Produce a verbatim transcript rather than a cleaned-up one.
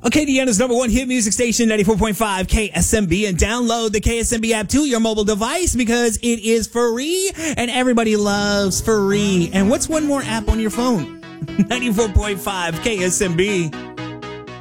Acadiana's number one hit music station, ninety-four point five K S M B, and download the K S M B app to your mobile device because it is free and everybody loves free. And what's one more app on your phone? ninety-four point five K S M B.